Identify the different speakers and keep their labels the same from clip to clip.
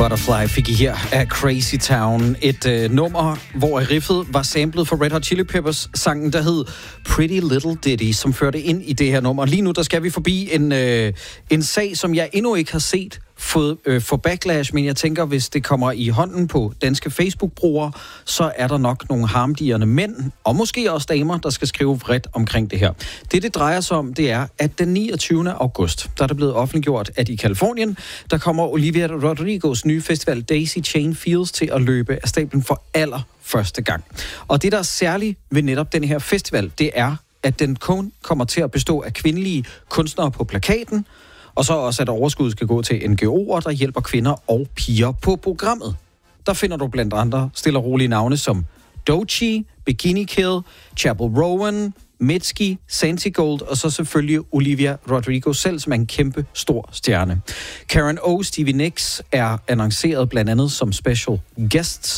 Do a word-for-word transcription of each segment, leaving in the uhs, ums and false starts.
Speaker 1: Butterfly fik I her af Crazy Town. Et øh, nummer, hvor riffet var samlet for Red Hot Chili Peppers sangen, der hed Pretty Little Ditty, som førte ind i det her nummer. Lige nu, der skal vi forbi en, øh, en sag, som jeg endnu ikke har set fået øh, for backlash, men jeg tænker, hvis det kommer i hånden på danske Facebook-brugere, så er der nok nogle harmdirrende mænd, og måske også damer, der skal skrive vredt omkring det her. Det, det drejer sig om, det er, at den niogtyvende august, der er det blevet offentliggjort, at i Californien, der kommer Olivia Rodrigos nye festival Daisy Chain Fields til at løbe af stablen for allerførste gang. Og det, der er særligt ved netop den her festival, det er, at den kun kommer til at bestå af kvindelige kunstnere på plakaten, og så også, at overskud skal gå til N G O'er, der hjælper kvinder og piger på programmet. Der finder du blandt andre stille og rolige navne som Doechii, Bikini Kill, Chapel Rowan, Mitski, Santigold og så selvfølgelig Olivia Rodrigo selv, som er en kæmpe stor stjerne. Karen O, Stevie Nicks er annonceret blandt andet som special guests.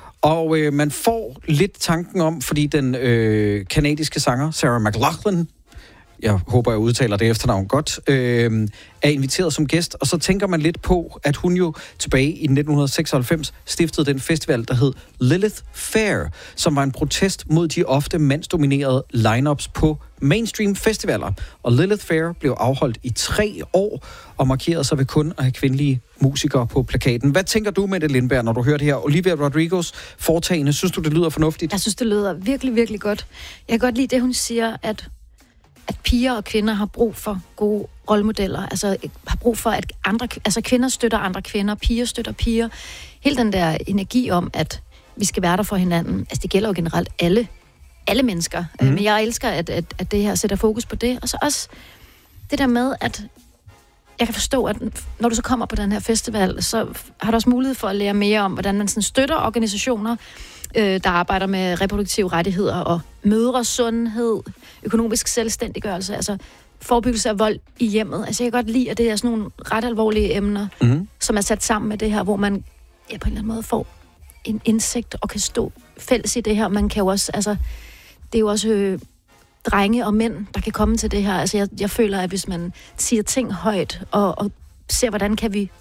Speaker 1: Og øh, man får lidt tanken om, fordi den øh, kanadiske sanger Sarah McLachlan, jeg håber, jeg udtaler det efternavn godt, øh, er inviteret som gæst, og så tænker man lidt på, at hun jo tilbage i nitten seksoghalvfems stiftede den festival, der hed Lilith Fair, som var en protest mod de ofte mandsdominerede lineups på mainstream festivaler. Og Lilith Fair blev afholdt i tre år, og markerede sig ved kun at have kvindelige musikere på plakaten. Hvad tænker du, Mette Lindberg, når du hører det her? Olivia Rodrigos foretagende, synes du, det lyder fornuftigt?
Speaker 2: Jeg synes, det lyder virkelig, virkelig godt. Jeg kan godt lide det, hun siger, at at piger og kvinder har brug for gode rollemodeller, altså har brug for, at andre, altså kvinder støtter andre kvinder, piger støtter piger. Hele den der energi om, at vi skal være der for hinanden, altså det gælder jo generelt alle, alle mennesker. Mm. Men jeg elsker, at, at, at det her sætter fokus på det. Og så også det der med, at jeg kan forstå, at når du så kommer på den her festival, så har du også mulighed for at lære mere om, hvordan man sådan støtter organisationer, der arbejder med reproduktive rettigheder og mødresundhed, økonomisk selvstændiggørelse, altså forebyggelse af vold i hjemmet. Altså jeg kan godt lide, at det er sådan nogle ret alvorlige emner, mm-hmm. som er sat sammen med det her, hvor man ja, på en eller anden måde får en indsigt og kan stå fælles i det her. Man kan jo også, altså det er jo også øh, drenge og mænd, der kan komme til det her. Altså jeg, jeg føler, at hvis man siger ting højt og, og ser, hvordan kan vi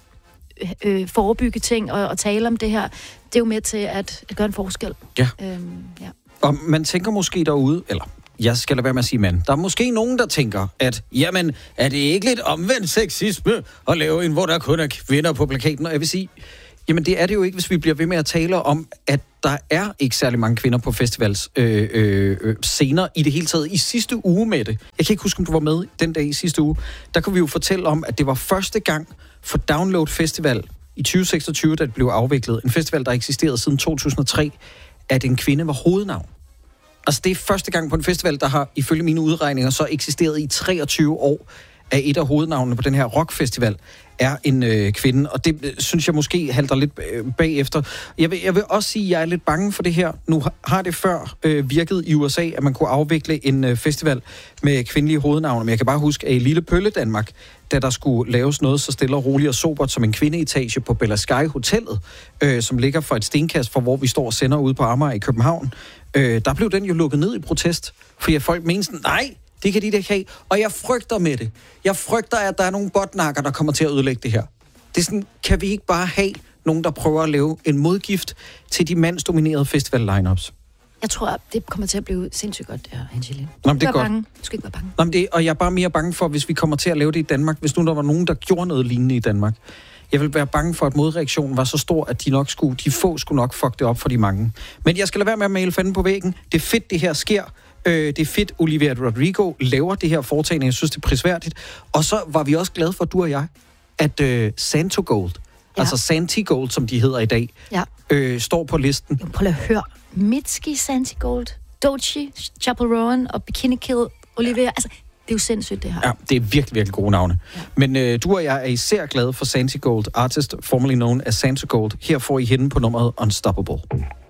Speaker 2: øh, forebygge ting og, og tale om det her, det er jo med til at, at gøre en forskel.
Speaker 1: Ja.
Speaker 2: Øhm, ja.
Speaker 1: Og man tænker måske derude, eller jeg skal lade være med at sige mand, der er måske nogen, der tænker, at jamen, er det ikke lidt omvendt sexisme at lave en, hvor der kun er kvinder på plakaten? Og jeg vil sige, jamen det er det jo ikke, hvis vi bliver ved med at tale om, at der er ikke særlig mange kvinder på festivals øh, øh, scener i det hele taget. I sidste uge, med det. Jeg kan ikke huske, om du var med den dag i sidste uge. Der kunne vi jo fortælle om, at det var første gang for Download Festival i tyve seksogtyve, da det blev afviklet. En festival, der eksisterede siden to tusind og tre, at en kvinde var hovednavn. Altså det er første gang på en festival, der har ifølge mine udregninger så eksisteret i treogtyve år, af et af hovednavnene på den her rockfestival er en øh, kvinde, og det øh, synes jeg måske halter lidt øh, bagefter. Jeg vil, jeg vil også sige, at jeg er lidt bange for det her. Nu har det før øh, virket i U S A, at man kunne afvikle en øh, festival med kvindelige hovednavne, men jeg kan bare huske, at i Lille Pølle Danmark, da der skulle laves noget så stille og roligt og sobert som en kvindeetage på Bella Sky Hotellet, øh, som ligger for et stenkast for, hvor vi står og sender ude på Amager i København, øh, der blev den jo lukket ned i protest, fordi folk mente sådan, nej, det kan de ikke have. Og jeg frygter med det. Jeg frygter, at der er nogle botnakker, der kommer til at ødelægge det her. Det er sådan, kan vi ikke bare have nogen, der prøver at lave en modgift til de mandsdominerede festival-lineups?
Speaker 2: Jeg tror, at det kommer til at blive sindssygt godt, der, Angeline.
Speaker 1: Nå, men det er godt.
Speaker 2: Bange. Du skal ikke være bange.
Speaker 1: Nå, men det, og jeg er bare mere bange for, hvis vi kommer til at lave det i Danmark, hvis nu der var nogen, der gjorde noget lignende i Danmark. Jeg vil være bange for, at modreaktionen var så stor, at de nok skulle, de få skulle nok fuck det op for de mange. Men jeg skal lade være med at male fanden på væggen. Det er fedt, det her sker. Øh, det er fedt, Olivia Rodrigo laver det her foretagende. Jeg synes, det er prisværdigt. Og så var vi også glade for, du og jeg, at øh, Santigold, ja. altså Santigold, som de hedder i dag,
Speaker 2: ja.
Speaker 1: øh, står på listen.
Speaker 2: Jo, prøv at høre. Mitski, Santigold, Doechii, Chapel Rowan og Bikini Kill, Olivia. Ja. Altså, det er jo sindssygt, det her.
Speaker 1: Ja, det er virkelig, virkelig gode navne. Ja. Men øh, du og jeg er især glade for Santigold, artist formerly known as Santigold. Her får I hende på nummeret Unstoppable.